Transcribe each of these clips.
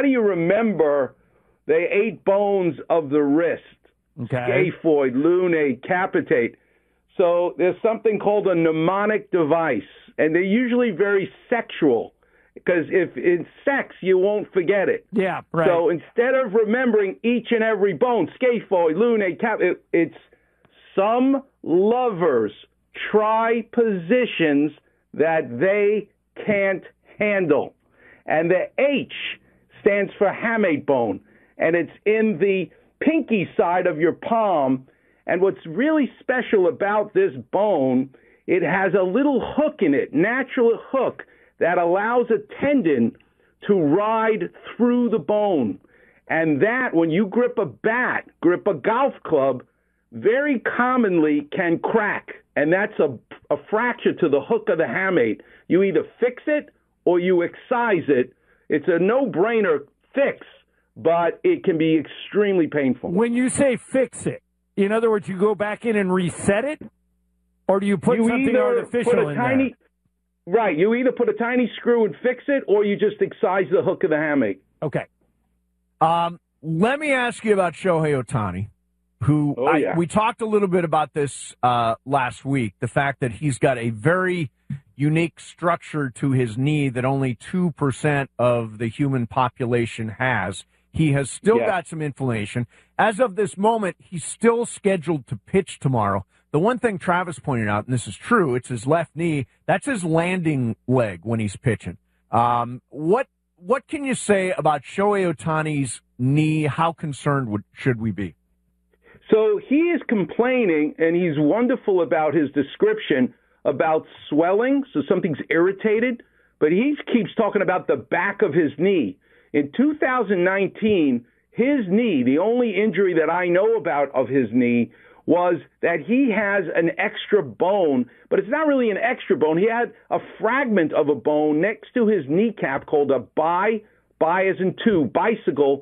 do you remember the 8 bones of the wrist? Okay. Scaphoid, lunate, capitate. So there's something called a mnemonic device, and they're usually very sexual, because if it's sex, you won't forget it. Yeah, right. So instead of remembering each and every bone, scaphoid, lunate, it's some lovers try positions that they can't handle. And the H stands for hamate bone, and it's in the pinky side of your palm. And what's really special about this bone, it has a little hook in it, natural hook, that allows a tendon to ride through the bone. And that, when you grip a bat, grip a golf club, very commonly can crack. And that's a fracture to the hook of the hamate. You either fix it or you excise it. It's a no-brainer fix, but it can be extremely painful. When you say fix it, in other words, you go back in and reset it? Or do you put something artificial in there? Right. You either put a tiny screw and fix it, or you just excise the hook of the hamate. Okay. Let me ask you about Shohei Ohtani, who we talked a little bit about this last week, the fact that he's got a very unique structure to his knee that only 2% of the human population has. He has still got some inflammation. As of this moment, he's still scheduled to pitch tomorrow. The one thing Travis pointed out, and this is true, it's his left knee. That's his landing leg when he's pitching. What can you say about Shohei Ohtani's knee? How concerned should we be? So he is complaining, and he's wonderful about his description about swelling, so something's irritated, but he keeps talking about the back of his knee. In 2019, his knee, the only injury that I know about of his knee, was that he has an extra bone, but it's not really an extra bone. He had a fragment of a bone next to his kneecap called a as in two, bicycle,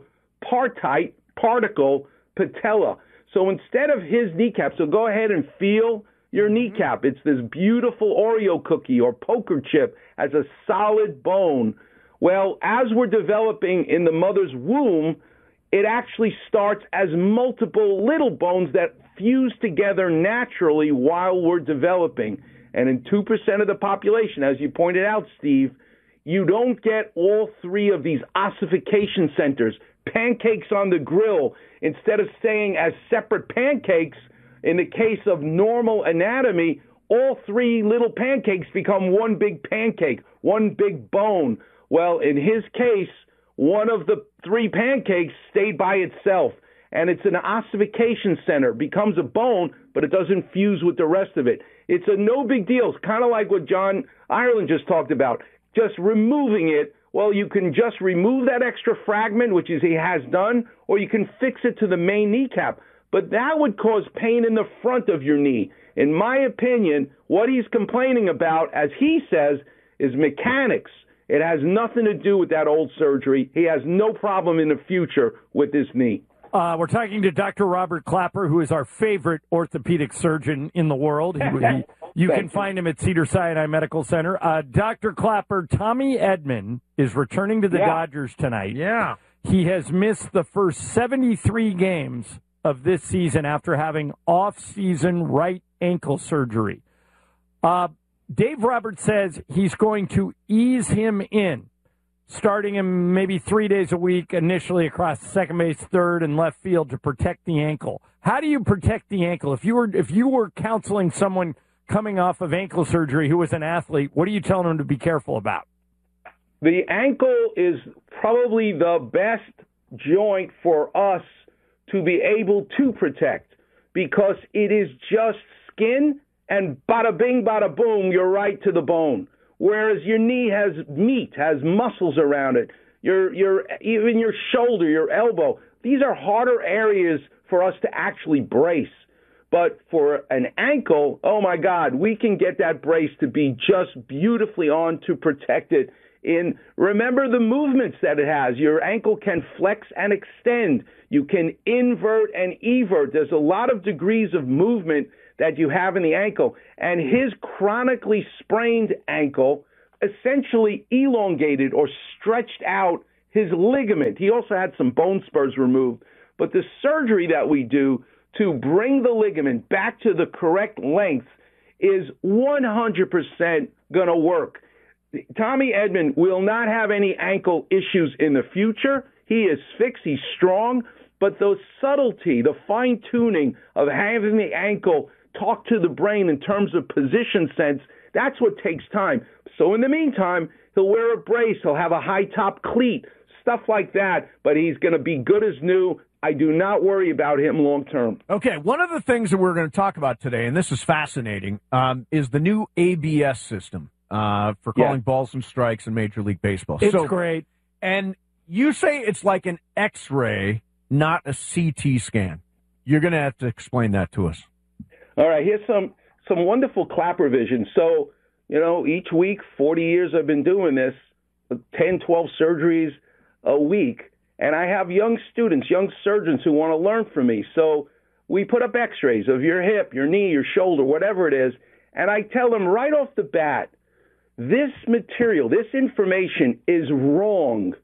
particle patella. So instead of his kneecap, so go ahead and feel your kneecap. It's this beautiful Oreo cookie or poker chip as a solid bone. Well, as we're developing in the mother's womb, it actually starts as multiple little bones that fuse together naturally while we're developing. And in 2% of the population, as you pointed out, Steve, you don't get all 3 of these ossification centers, pancakes on the grill. Instead of staying as separate pancakes, in the case of normal anatomy, all 3 little pancakes become one big pancake, one big bone. Well, in his case, one of the 3 pancakes stayed by itself, and it's an ossification center, becomes a bone, but it doesn't fuse with the rest of it. It's a no big deal. It's kind of like what John Ireland just talked about, just removing it. Well, you can just remove that extra fragment, which is he has done, or you can fix it to the main kneecap. But that would cause pain in the front of your knee. In my opinion, what he's complaining about, as he says, is mechanics. It has nothing to do with that old surgery. He has no problem in the future with this knee. We're talking to Dr. Robert Klapper, who is our favorite orthopedic surgeon in the world. You can find him at Cedars-Sinai Medical Center. Dr. Klapper, Tommy Edman is returning to the Dodgers tonight. Yeah. He has missed the first 73 games of this season after having off-season right ankle surgery. Dave Roberts says he's going to ease him in, starting him maybe 3 days a week initially across second base, third, and left field to protect the ankle. How do you protect the ankle? If you were counseling someone coming off of ankle surgery who was an athlete, what are you telling them to be careful about? The ankle is probably the best joint for us to be able to protect because it is just skin and bada bing, bada boom, you're right to the bone. Whereas your knee has meat, has muscles around it. Even your shoulder, your elbow. These are harder areas for us to actually brace. But for an ankle, oh my God, we can get that brace to be just beautifully on to protect it. Remember the movements that it has. Your ankle can flex and extend. You can invert and evert. There's a lot of degrees of movement that you have in the ankle. And his chronically sprained ankle essentially elongated or stretched out his ligament. He also had some bone spurs removed. But the surgery that we do to bring the ligament back to the correct length is 100% going to work. Tommy Edman will not have any ankle issues in the future. He is fixed. He's strong. But the subtlety, the fine-tuning of having the ankle talk to the brain in terms of position sense, that's what takes time. So in the meantime, he'll wear a brace. He'll have a high-top cleat, stuff like that. But he's going to be good as new. I do not worry about him long-term. Okay, one of the things that we're going to talk about today, and this is fascinating, is the new ABS system for calling balls and strikes in Major League Baseball. It's great. And you say it's like an X-ray, not a CT scan. You're going to have to explain that to us. All right, here's some wonderful clapper vision. So, each week, 40 years I've been doing this, 10, 12 surgeries a week. And I have young students, young surgeons who want to learn from me. So we put up x-rays of your hip, your knee, your shoulder, whatever it is. And I tell them right off the bat, this material, this information is wrong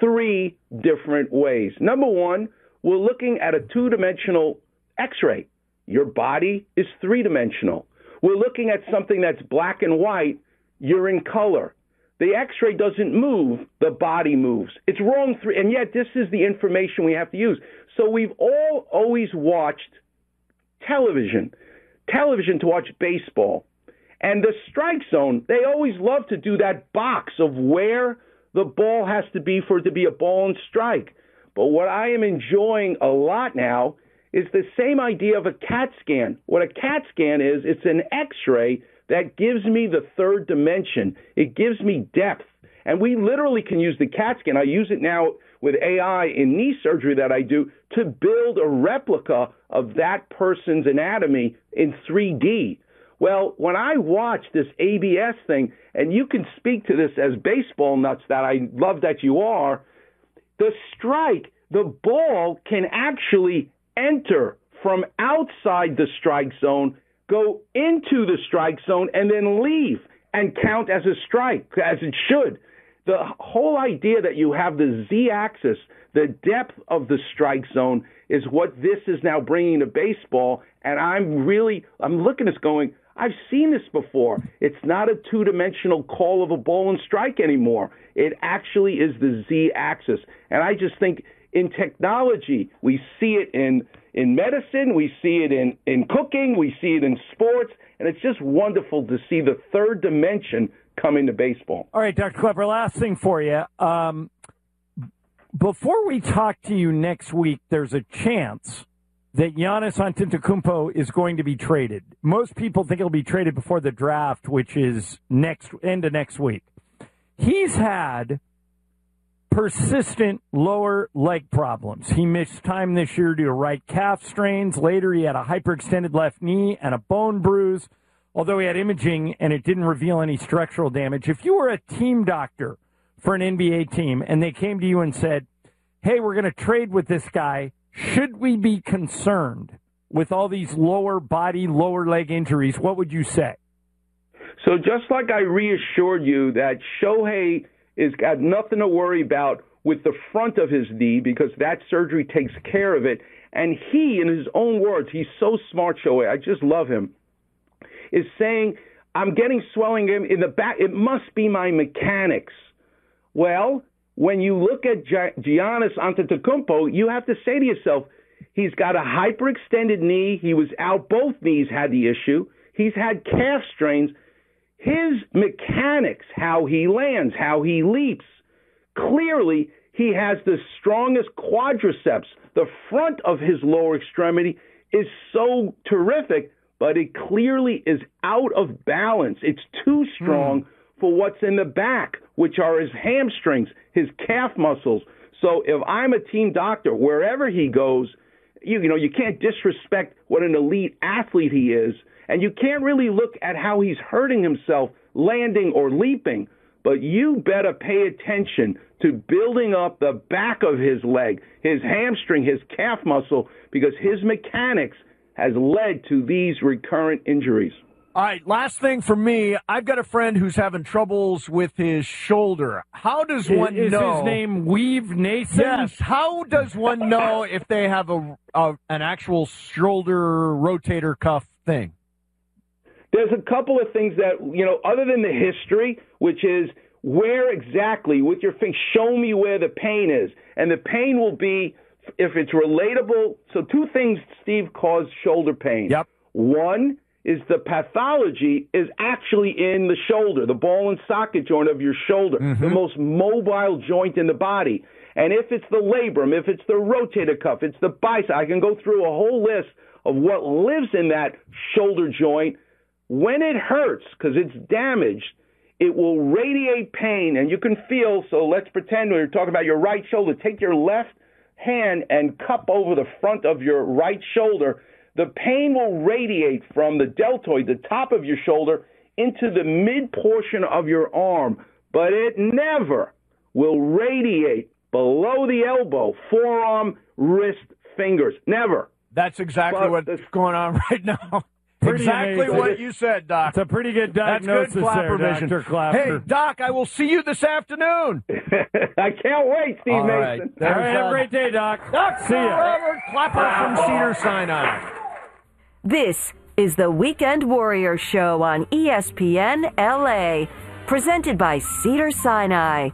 3 different ways. Number one, we're looking at a 2-dimensional x-ray. Your body is 3-dimensional. We're looking at something that's black and white. You're in color. The x-ray doesn't move, the body moves. It's wrong, and yet this is the information we have to use. So we've all always watched television to watch baseball. And the strike zone, they always love to do that box of where the ball has to be for it to be a ball and strike. But what I am enjoying a lot now is the same idea of a CAT scan. What a CAT scan is, it's an x-ray that gives me the 3rd dimension. It gives me depth. And we literally can use the CAT scan. I use it now with AI in knee surgery that I do to build a replica of that person's anatomy in 3D. Well, when I watch this ABS thing, and you can speak to this as baseball nuts that I love that you are, the strike, the ball can actually enter from outside the strike zone, go into the strike zone, and then leave and count as a strike, as it should. The whole idea that you have the Z-axis, the depth of the strike zone, is what this is now bringing to baseball. And I'm looking at this going, I've seen this before. It's not a 2-dimensional call of a ball and strike anymore. It actually is the Z-axis. And I just think in technology, we see it in medicine, we see it in cooking, we see it in sports, and it's just wonderful to see the 3rd dimension come into baseball. All right, Dr. Klepper, last thing for you. Before we talk to you next week, there's a chance that Giannis Antetokounmpo is going to be traded. Most people think he'll be traded before the draft, which is end of next week. He's had persistent lower leg problems. He missed time this year due to right calf strains. Later, he had a hyperextended left knee and a bone bruise, although he had imaging and it didn't reveal any structural damage. If you were a team doctor for an NBA team and they came to you and said, hey, we're going to trade with this guy, should we be concerned with all these lower body, lower leg injuries? What would you say? So just like I reassured you that Shohei is got nothing to worry about with the front of his knee because that surgery takes care of it. And he, in his own words, he's so smart, Shohei, I just love him, is saying, I'm getting swelling in the back. It must be my mechanics. Well, when you look at Giannis Antetokounmpo, you have to say to yourself, he's got a hyperextended knee. He was out. Both knees had the issue. He's had calf strains. His mechanics, how he lands, how he leaps, clearly he has the strongest quadriceps. The front of his lower extremity is so terrific, but it clearly is out of balance. It's too strong for what's in the back, which are his hamstrings, his calf muscles. So if I'm a team doctor, wherever he goes, you can't disrespect what an elite athlete he is. And you can't really look at how he's hurting himself landing or leaping, but you better pay attention to building up the back of his leg, his hamstring, his calf muscle, because his mechanics has led to these recurrent injuries. All right, last thing for me. I've got a friend who's having troubles with his shoulder. How does one know? Is his name Weave Nason? Yes. How does one know if they have an actual shoulder rotator cuff thing? There's a couple of things that, other than the history, which is where exactly with your finger, show me where the pain is. And the pain will be, if it's relatable. So 2 things, Steve, cause shoulder pain. Yep. One is the pathology is actually in the shoulder, the ball and socket joint of your shoulder, the most mobile joint in the body. And if it's the labrum, if it's the rotator cuff, it's the bicep, I can go through a whole list of what lives in that shoulder joint. When it hurts, because it's damaged, it will radiate pain, and you can feel, so let's pretend we're talking about your right shoulder. Take your left hand and cup over the front of your right shoulder. The pain will radiate from the deltoid, the top of your shoulder, into the mid portion of your arm, but it never will radiate below the elbow, forearm, wrist, fingers. Never. That's exactly what's going on right now. Exactly amazing. What you said, Doc. It's a pretty good diagnosis. That's good Clapper vision. Dr. Clapper. Hey, Doc, I will see you this afternoon. I can't wait, Steve Mason. Right. All right, have a great day, Doc. See ya. Robert Clapper from Cedars-Sinai. This is the Weekend Warrior Show on ESPN LA, presented by Cedars-Sinai.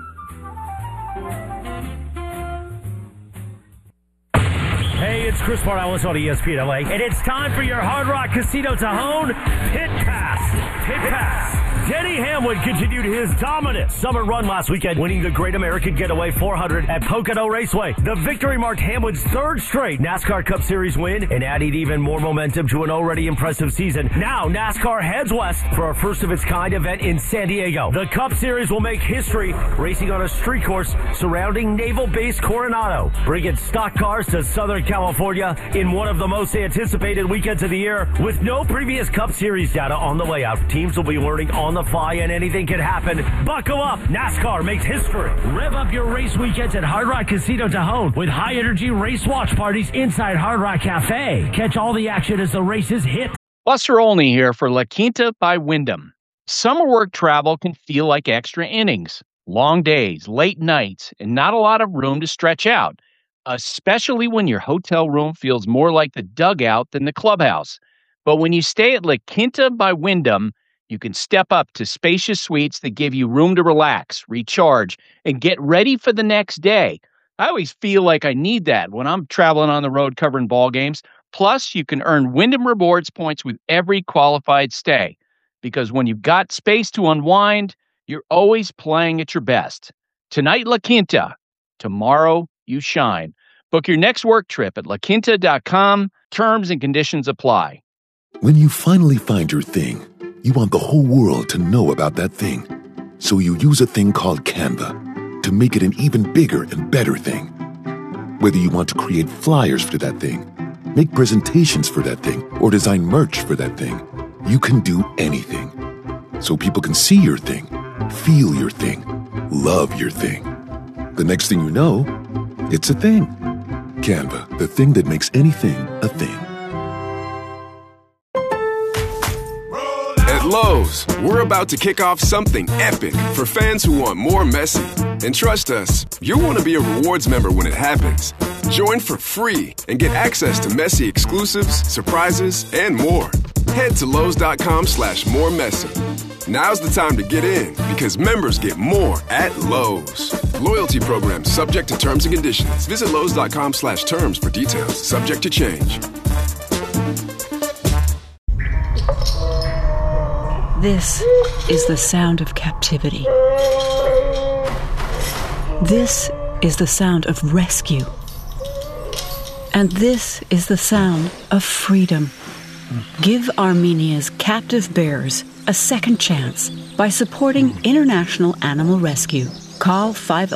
Hey, it's Chris Morales on ESPN LA, and it's time for your Hard Rock Casino Tajon Pit Pass. Pit Pass. Denny Hamlin continued his dominant summer run last weekend, winning the Great American Getaway 400 at Pocono Raceway. The victory marked Hamlin's 3rd straight NASCAR Cup Series win and added even more momentum to an already impressive season. Now, NASCAR heads west for a first-of-its-kind event in San Diego. The Cup Series will make history, racing on a street course surrounding Naval Base Coronado, bringing stock cars to Southern California in one of the most anticipated weekends of the year. With no previous Cup Series data on the layout, teams will be learning on the fly, and anything can happen. Buckle up. NASCAR makes history. Rev up your race weekends at Hard Rock Casino Tajon with high-energy race watch parties inside Hard Rock Cafe. Catch all the action as the races hit. Buster Olney here for La Quinta by Wyndham. Summer work travel can feel like extra innings. Long days, late nights, and not a lot of room to stretch out, especially when your hotel room feels more like the dugout than the clubhouse. But when you stay at La Quinta by Wyndham, you can step up to spacious suites that give you room to relax, recharge, and get ready for the next day. I always feel like I need that when I'm traveling on the road covering ball games. Plus, you can earn Wyndham Rewards points with every qualified stay. Because when you've got space to unwind, you're always playing at your best. Tonight, La Quinta. Tomorrow, you shine. Book your next work trip at laquinta.com. Terms and conditions apply. When you finally find your thing, you want the whole world to know about that thing. So you use a thing called Canva to make it an even bigger and better thing. Whether you want to create flyers for that thing, make presentations for that thing, or design merch for that thing, you can do anything. So people can see your thing, feel your thing, love your thing. The next thing you know, it's a thing. Canva, the thing that makes anything a thing. At Lowe's, we're about to kick off something epic for fans who want more Messi. And trust us, you'll want to be a rewards member when it happens. Join for free and get access to Messi exclusives, surprises, and more. Head to Lowe's.com/moremessy. Now's the time to get in because members get more at Lowe's. Loyalty program subject to terms and conditions. Visit Lowe's.com/terms for details. Subject to change. This is the sound of captivity. This is the sound of rescue. And this is the sound of freedom. Give Armenia's captive bears a second chance by supporting International Animal Rescue. Call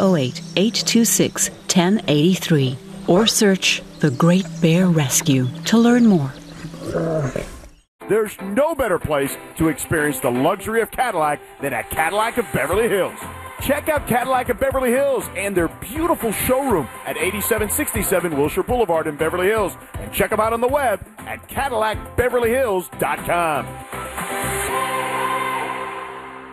508-826-1083 or search The Great Bear Rescue to learn more. There's no better place to experience the luxury of Cadillac than at Cadillac of Beverly Hills. Check out Cadillac of Beverly Hills and their beautiful showroom at 8767 Wilshire Boulevard in Beverly Hills. And check them out on the web at CadillacBeverlyHills.com.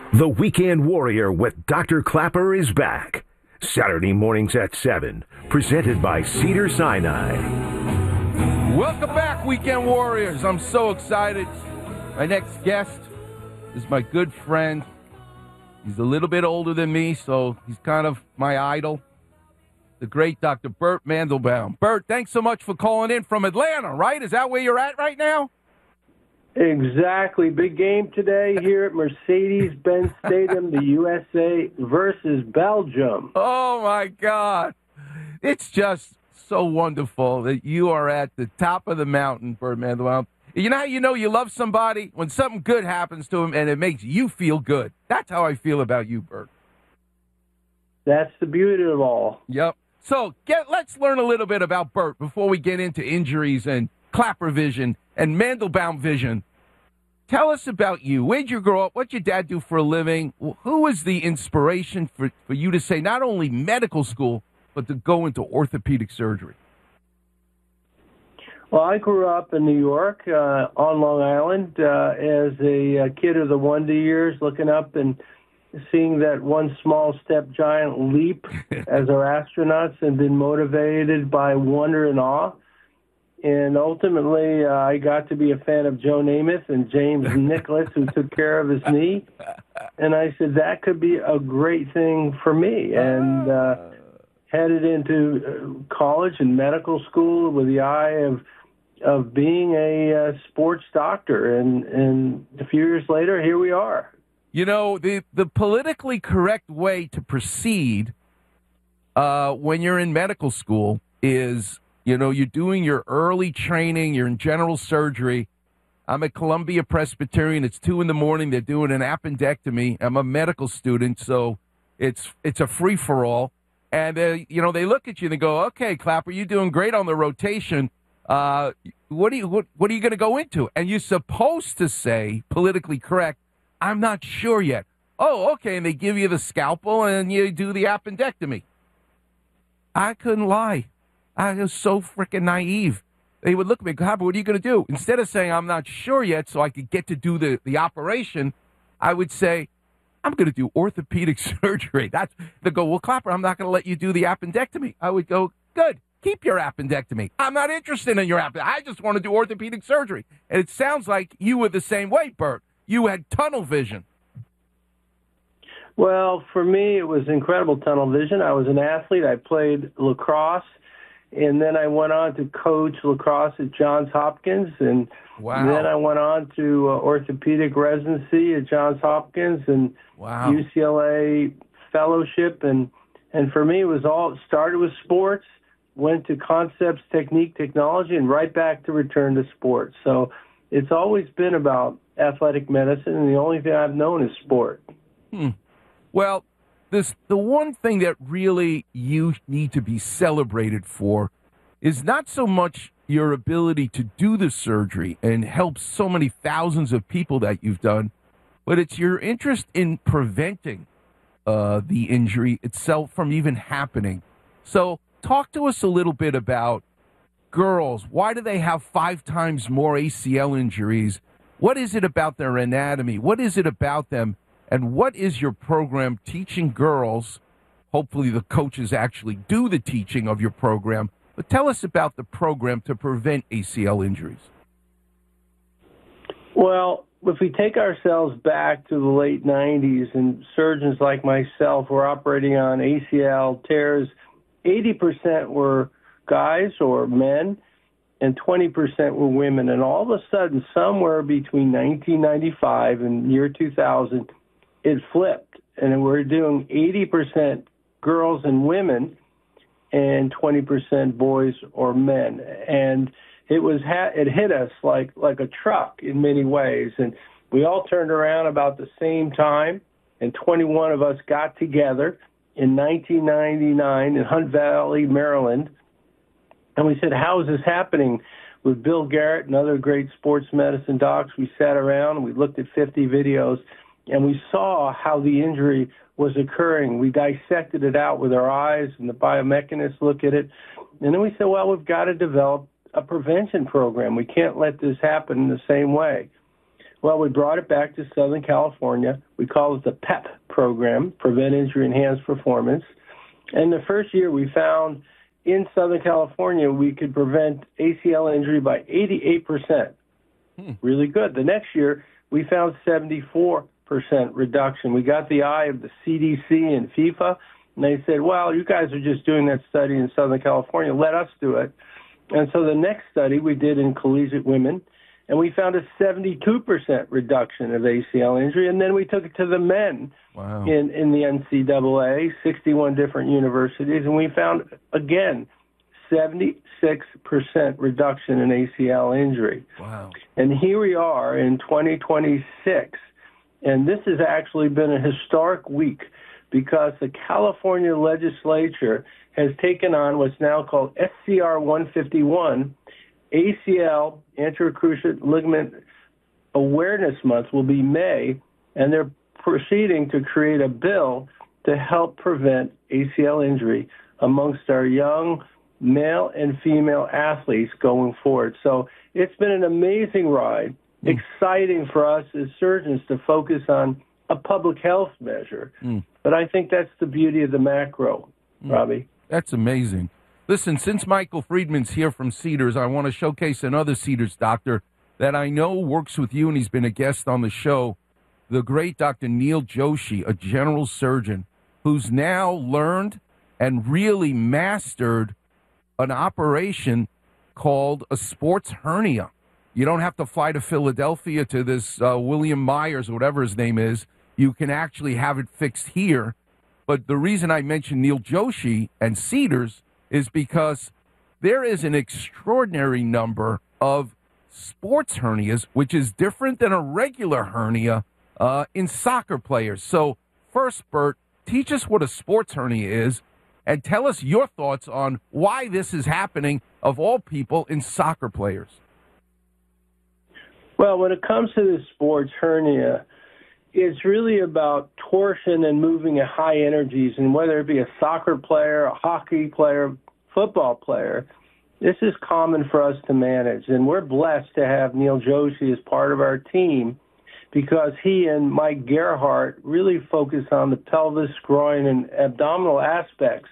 The Weekend Warrior with Dr. Clapper is back. Saturday mornings at 7. Presented by Cedars-Sinai. Welcome back, Weekend Warriors. I'm so excited. My next guest is my good friend. He's a little bit older than me, so he's kind of my idol. The great Dr. Bert Mandelbaum. Bert, thanks so much for calling in from Atlanta, right? Is that where you're at right now? Exactly. Big game today here at Mercedes-Benz Stadium, the USA versus Belgium. Oh, my God. It's just so wonderful that you are at the top of the mountain, Bert Mandelbaum. You know how you know you love somebody? When something good happens to them and it makes you feel good. That's how I feel about you, Bert. That's the beauty of it all. Yep. So let's learn a little bit about Bert before we get into injuries and Clapper vision and Mandelbaum vision. Tell us about you. Where'd you grow up? What'd your dad do for a living? Who was the inspiration for you to say not only medical school, but to go into orthopedic surgery? Well, I grew up in New York on Long Island as a kid of the wonder years, looking up and seeing that one small step giant leap as our astronauts and been motivated by wonder and awe. And ultimately, I got to be a fan of Joe Namath and James Nicholas, who took care of his knee. And I said, that could be a great thing for me. And headed into college and medical school with the eye of being a sports doctor. And a few years later, here we are. You know, the politically correct way to proceed when you're in medical school is, you know, you're doing your early training, you're in general surgery. I'm at Columbia Presbyterian. It's 2 a.m. They're doing an appendectomy. I'm a medical student, so it's a free-for-all. And, you know, they look at you and they go, okay, Clapper, you're doing great on the rotation. What are you going to go into? And you're supposed to say, politically correct, I'm not sure yet. Oh, okay, and they give you the scalpel and you do the appendectomy. I couldn't lie. I was so freaking naive. They would look at me, Clapper, what are you going to do? Instead of saying, I'm not sure yet, so I could get to do the operation, I would say, I'm going to do orthopedic surgery. They go, well, Clapper, I'm not going to let you do the appendectomy. I would go, good, keep your appendectomy. I'm not interested in your appendectomy. I just want to do orthopedic surgery. And it sounds like you were the same way, Bert. You had tunnel vision. Well, for me, it was incredible tunnel vision. I was an athlete. I played lacrosse. And then I went on to coach lacrosse at Johns Hopkins, and then I went on to orthopedic residency at Johns Hopkins and UCLA fellowship. And for me, it started with sports, went to concepts, technique, technology, and right back to return to sports. So it's always been about athletic medicine, and the only thing I've known is sport. Well, the one thing that really you need to be celebrated for is not so much your ability to do the surgery and help so many thousands of people that you've done, but it's your interest in preventing the injury itself from even happening. So talk to us a little bit about girls. Why do they have 5 times more ACL injuries? What is it about their anatomy? What is it about them? And what is your program teaching girls? Hopefully the coaches actually do the teaching of your program. But tell us about the program to prevent ACL injuries. Well, if we take ourselves back to the late 90s and surgeons like myself were operating on ACL tears, 80% were guys or men and 20% were women. And all of a sudden, somewhere between 1995 and year 2000, it flipped, and we're doing 80% girls and women and 20% boys or men. And it hit us like a truck in many ways. And we all turned around about the same time, and 21 of us got together in 1999 in Hunt Valley, Maryland. And we said, how is this happening? With Bill Garrett and other great sports medicine docs, we sat around and we looked at 50 videos, and we saw how the injury was occurring. We dissected it out with our eyes, and the biomechanists look at it. And then we said, well, we've got to develop a prevention program. We can't let this happen in the same way. Well, we brought it back to Southern California. We call it the PEP program, Prevent Injury, Enhance Performance. And the first year we found in Southern California we could prevent ACL injury by 88%. Really good. The next year we found 74% reduction. We got the eye of the CDC and FIFA, and they said, well, you guys are just doing that study in Southern California. Let us do it. And so the next study we did in collegiate women, and we found a 72% reduction of ACL injury. And then we took it to the men in the NCAA, 61 different universities, and we found, again, 76% reduction in ACL injury. Wow. And here we are in 2026, and this has actually been a historic week because the California legislature has taken on what's now called SCR 151, ACL, Anterior Cruciate Ligament Awareness Month will be May, and they're proceeding to create a bill to help prevent ACL injury amongst our young male and female athletes going forward. So it's been an amazing ride, exciting for us as surgeons to focus on a public health measure. But I think that's the beauty of the macro, Robbie. That's amazing. Listen, since Michael Friedman's here from Cedars, I want to showcase another Cedars doctor that I know works with you, and he's been a guest on the show, the great Dr. Neil Joshi, a general surgeon, who's now learned and really mastered an operation called a sports hernia. You don't have to fly to Philadelphia to this William Myers, or whatever his name is. You can actually have it fixed here. But the reason I mentioned Neil Joshi and Cedars is because there is an extraordinary number of sports hernias, which is different than a regular hernia in soccer players. So first, Bert, teach us what a sports hernia is and tell us your thoughts on why this is happening, of all people, in soccer players. Well, when it comes to the sports hernia, it's really about torsion and moving at high energies, and whether it be a soccer player, a hockey player, football player, this is common for us to manage. And we're blessed to have Neil Joshi as part of our team because he and Mike Gerhardt really focus on the pelvis, groin, and abdominal aspects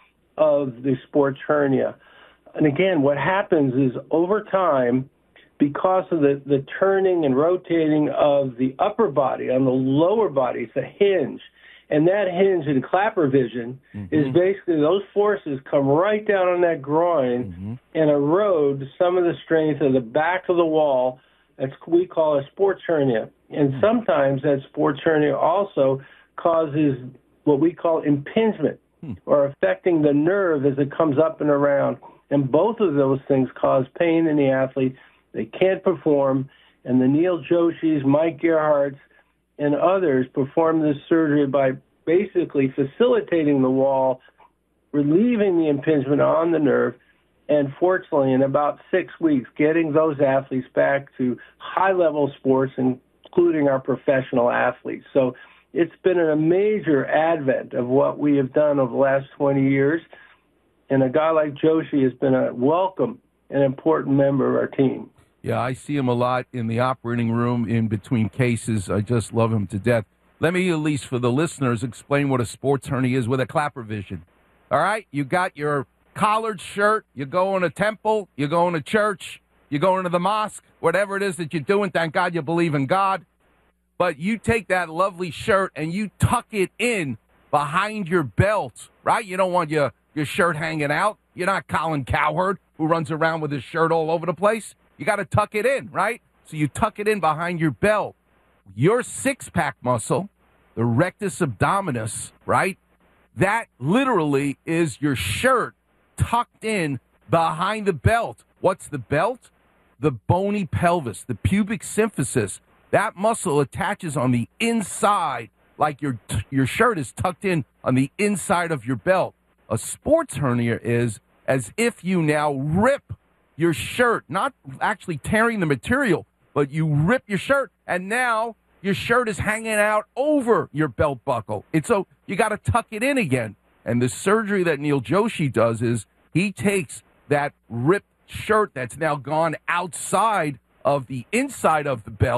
of the sports hernia. And again, what happens is over time, because of the turning and rotating of the upper body on the lower body, it's a hinge. And that hinge in clapper vision is basically those forces come right down on that groin and erode some of the strength of the back of the wall. That's what we call a sports hernia. And sometimes that sports hernia also causes what we call impingement or affecting the nerve as it comes up and around. And both of those things cause pain in the athlete. They can't perform, and the Neil Joshis, Mike Gerhardts, and others perform this surgery by basically facilitating the wall, relieving the impingement on the nerve, and fortunately, in about 6 weeks, getting those athletes back to high-level sports, including our professional athletes. So it's been a major advent of what we have done over the last 20 years, and a guy like Joshi has been a welcome and important member of our team. Yeah, I see him a lot in the operating room in between cases. I just love him to death. Let me, at least for the listeners, explain what a sports hernia is with a clapper vision. All right, you got your collared shirt, you go in a temple, you go in a church, you go into the mosque, whatever it is that you're doing, thank God you believe in God. But you take that lovely shirt and you tuck it in behind your belt, right? You don't want your shirt hanging out. You're not Colin Cowherd, who runs around with his shirt all over the place. You got to tuck it in, right? So you tuck it in behind your belt. Your six-pack muscle, the rectus abdominis, right? That literally is your shirt tucked in behind the belt. What's the belt? The bony pelvis, the pubic symphysis. That muscle attaches on the inside, like your shirt is tucked in on the inside of your belt. A sports hernia is as if you now rip your shirt, not actually tearing the material, but you rip your shirt, and now your shirt is hanging out over your belt buckle. And so you got to tuck it in again. And the surgery that Neil Joshi does is he takes that ripped shirt that's now gone outside of the inside of the belt,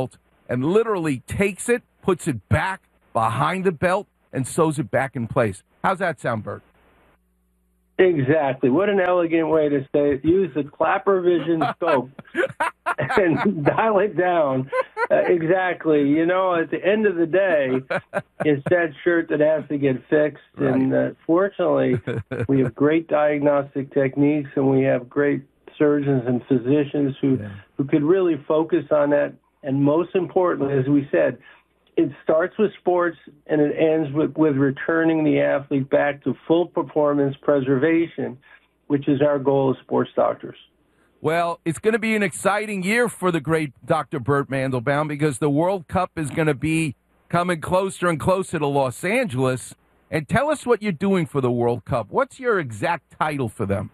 and literally takes it, puts it back behind the belt, and sews it back in place. How's that sound, Bert? Exactly. What an elegant way to say it. Use the Clapper Vision scope and dial it down. Exactly. You know, at the end of the day, it's that shirt that has to get fixed. Right. And fortunately, we have great diagnostic techniques, and we have great surgeons and physicians who could really focus on that. And most importantly, as we said, it starts with sports and it ends with returning the athlete back to full performance preservation, which is our goal as sports doctors. Well, it's going to be an exciting year for the great Dr. Bert Mandelbaum because the World Cup is going to be coming closer and closer to Los Angeles. And tell us what you're doing for the World Cup. What's your exact title for them?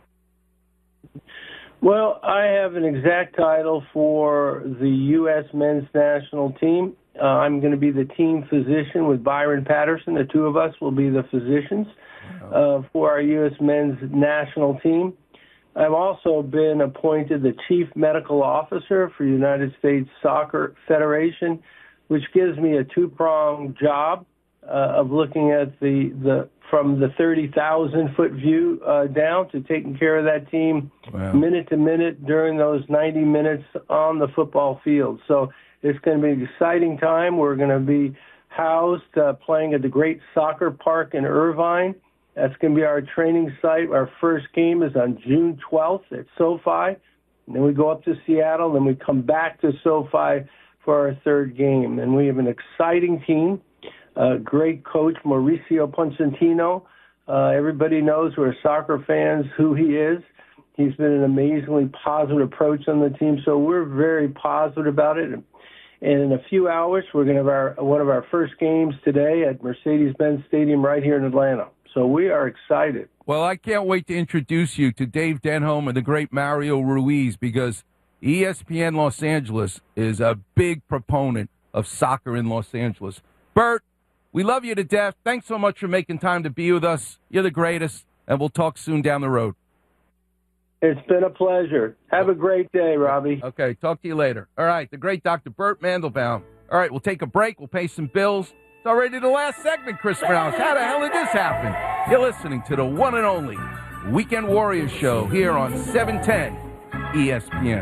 Well, I have an exact title for the U.S. men's national team. I'm going to be the team physician with Byron Patterson. The two of us will be the physicians for our U.S. men's national team. I've also been appointed the chief medical officer for United States Soccer Federation, which gives me a two-pronged job of looking at from the 30,000-foot view down to taking care of that team minute to minute during those 90 minutes on the football field. So it's going to be an exciting time. We're going to be housed playing at the Great Soccer Park in Irvine. That's going to be our training site. Our first game is on June 12th at SoFi. And then we go up to Seattle, then we come back to SoFi for our third game. And we have an exciting team. Great coach, Mauricio Pochettino. Everybody knows who are soccer fans who he is. He's been an amazingly positive approach on the team, so we're very positive about it. And in a few hours, we're going to have one of our first games today at Mercedes-Benz Stadium right here in Atlanta. So we are excited. Well, I can't wait to introduce you to Dave Denholm and the great Mario Ruiz because ESPN Los Angeles is a big proponent of soccer in Los Angeles. Bert, we love you to death. Thanks so much for making time to be with us. You're the greatest, and we'll talk soon down the road. It's been a pleasure. Have a great day, Robbie. Okay, talk to you later. All right, the great Dr. Bert Mandelbaum. All right, we'll take a break. We'll pay some bills. It's already the last segment, Chris Brown. How the hell did this happen? You're listening to the one and only Weekend Warriors show here on 710 ESPN.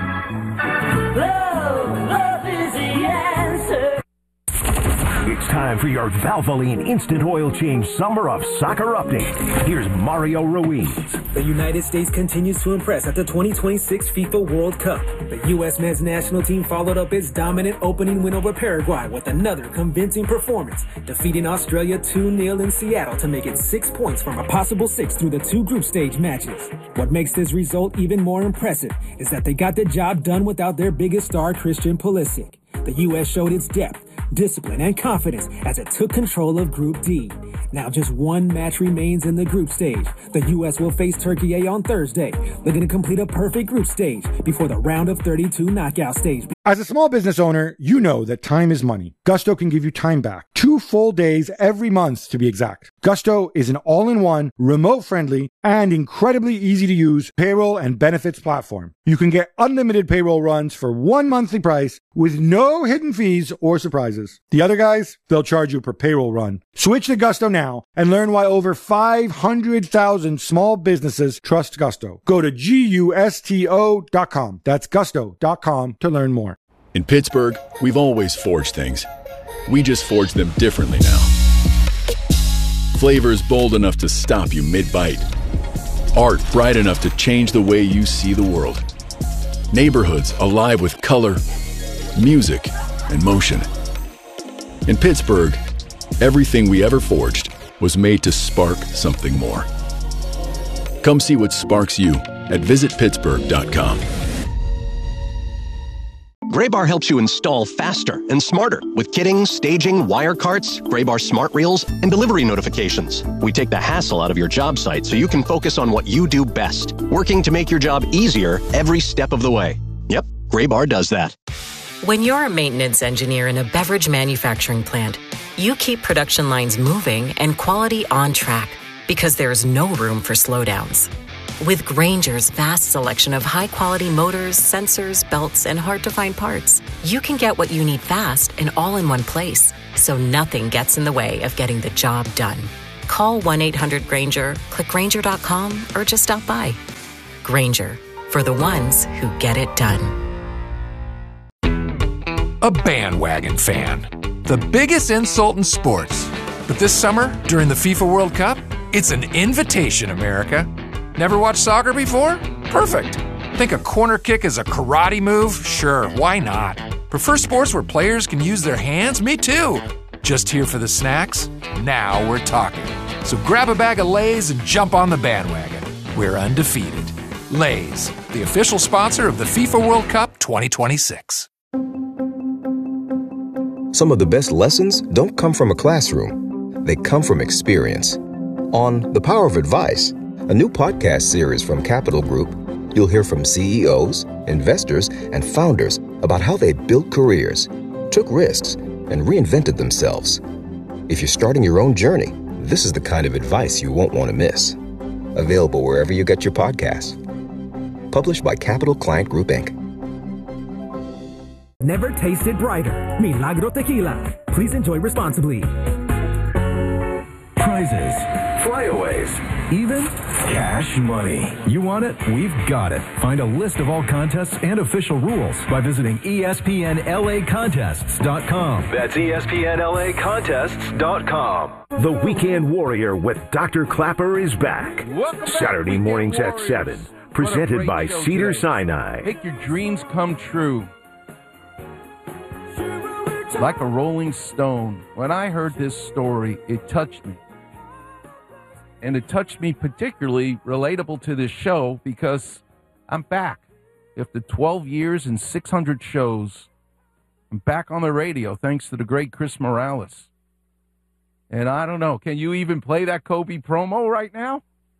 Love is the answer. It's time for your Valvoline Instant Oil Change Summer of Soccer update. Here's Mario Ruiz. The United States continues to impress at the 2026 FIFA World Cup. The U.S. men's national team followed up its dominant opening win over Paraguay with another convincing performance, defeating Australia 2-0 in Seattle to make it 6 points from a possible 6 through the 2 group stage matches. What makes this result even more impressive is that they got the job done without their biggest star, Christian Pulisic. The U.S. showed its depth, discipline, and confidence as it took control of Group D. Now just one match remains in the group stage. The U.S. will face Turkey A on Thursday, looking to complete a perfect group stage before the round of 32 knockout stage. As a small business owner, you know that time is money. Gusto can give you time back. 2 full days every month to be exact. Gusto is an all-in-one, remote-friendly, and incredibly easy-to-use payroll and benefits platform. You can get unlimited payroll runs for one monthly price with no hidden fees or surprises. The other guys, they'll charge you per payroll run. Switch to Gusto now and learn why over 500,000 small businesses trust Gusto. Go to GUSTO.com. That's Gusto.com to learn more. In Pittsburgh, we've always forged things. We just forge them differently now. Flavors bold enough to stop you mid-bite. Art bright enough to change the way you see the world. Neighborhoods alive with color, music, and motion. In Pittsburgh, everything we ever forged was made to spark something more. Come see what sparks you at visitpittsburgh.com. Graybar helps you install faster and smarter with kitting, staging, wire carts, Graybar smart reels, and delivery notifications. We take the hassle out of your job site so you can focus on what you do best, working to make your job easier every step of the way. Yep, Graybar does that. When you're a maintenance engineer in a beverage manufacturing plant, you keep production lines moving and quality on track because there's no room for slowdowns. With Grainger's vast selection of high-quality motors, sensors, belts, and hard-to-find parts, you can get what you need fast and all in one place, so nothing gets in the way of getting the job done. Call 1-800-GRANGER, click Grainger.com, or just stop by. Grainger, for the ones who get it done. A bandwagon fan. The biggest insult in sports. But this summer, during the FIFA World Cup, it's an invitation, America. Never watched soccer before? Perfect. Think a corner kick is a karate move? Sure, why not? Prefer sports where players can use their hands? Me too. Just here for the snacks? Now we're talking. So grab a bag of Lay's and jump on the bandwagon. We're undefeated. Lay's, the official sponsor of the FIFA World Cup 2026. Some of the best lessons don't come from a classroom. They come from experience. On The Power of Advice, a new podcast series from Capital Group, you'll hear from CEOs, investors, and founders about how they built careers, took risks, and reinvented themselves. If you're starting your own journey, this is the kind of advice you won't want to miss. Available wherever you get your podcasts. Published by Capital Client Group, Inc. Never tasted brighter. Milagro Tequila. Please enjoy responsibly. Prizes, flyaways, even cash money. You want it? We've got it. Find a list of all contests and official rules by visiting ESPNLAcontests.com. That's ESPNLAcontests.com. The Weekend Warrior with Dr. Clapper is back. Saturday mornings at 7. Presented by Cedars-Sinai. Make your dreams come true. Like a rolling stone. When I heard this story, it touched me. And it touched me particularly relatable to this show because I'm back. After 12 years and 600 shows, I'm back on the radio thanks to the great Chris Morales. And I don't know, can you even play that Kobe promo right now?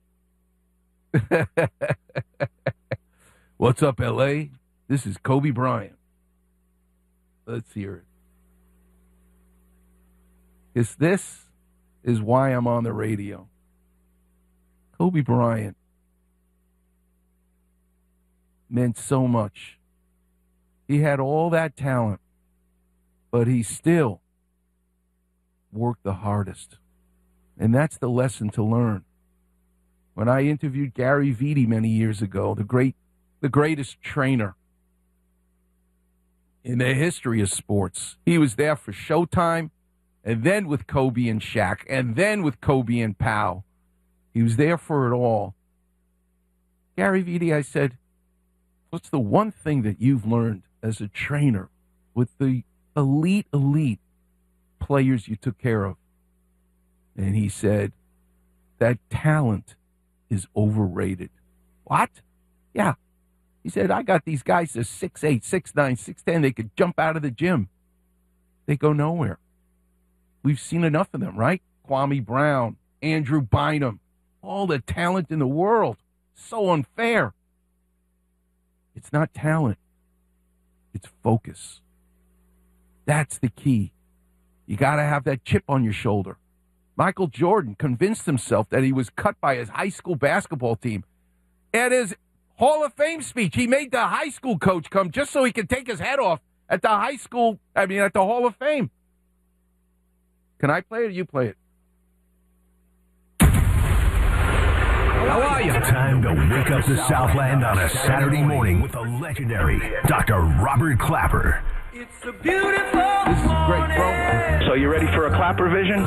What's up, L.A.? This is Kobe Bryant. Let's hear it. This is why I'm on the radio. Kobe Bryant meant so much. He had all that talent, but he still worked the hardest. And that's the lesson to learn. When I interviewed Gary Vitti many years ago, the greatest trainer in the history of sports, he was there for Showtime, and then with Kobe and Shaq, and then with Kobe and Powell. He was there for it all. Gary Vitti, I said, what's the one thing that you've learned as a trainer with the elite players you took care of? And he said, that talent is overrated. What? Yeah. He said, I got these guys that are 6'8", 6'9", 6'10". They could jump out of the gym. They go nowhere. We've seen enough of them, right? Kwame Brown, Andrew Bynum, all the talent in the world. So unfair. It's not talent. It's focus. That's the key. You got to have that chip on your shoulder. Michael Jordan convinced himself that he was cut by his high school basketball team. At his Hall of Fame speech, he made the high school coach come just so he could take his head off at the at the Hall of Fame. Can I play it or you play it? How are you? Time to wake up the Southland on a Saturday morning with the legendary Dr. Robert Clapper. It's a beautiful This is a great program. So you ready for a Clapper vision?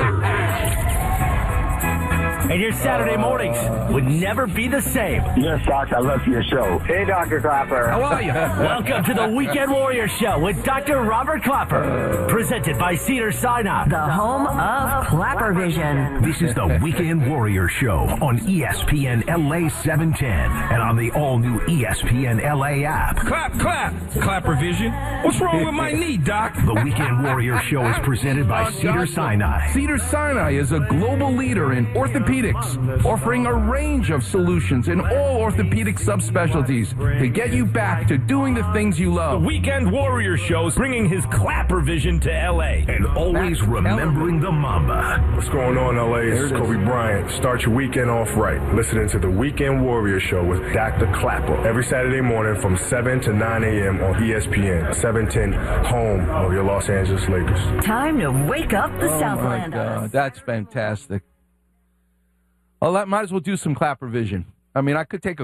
And your Saturday mornings would never be the same. Yes, Doc, I love your show. Hey, Dr. Clapper. How are you? Welcome to the Weekend Warrior Show with Dr. Robert Clapper. Presented by Cedars-Sinai. The home of Clapper Vision. This is the Weekend Warrior Show on ESPN LA 710 and on the all-new ESPN LA app. Clap, clap. Clapper Vision. What's wrong with my knee, Doc? The Weekend Warrior Show is presented by Cedars-Sinai. Cedars-Sinai is a global leader in orthopedic Orthopedics, offering a range of solutions in all orthopedic subspecialties to get you back to doing the things you love. The Weekend Warrior Show's bringing his clapper vision to L.A. and always remembering the Mamba. What's going on, L.A.? This is Kobe Bryant. Start your weekend off right. Listening to the Weekend Warrior Show with Dr. Clapper every Saturday morning from 7 to 9 a.m. on ESPN, 710, home of your Los Angeles Lakers. Time to wake up the Southlanders. God, that's fantastic. Well, that might as well do some clapper vision. I mean, I could take a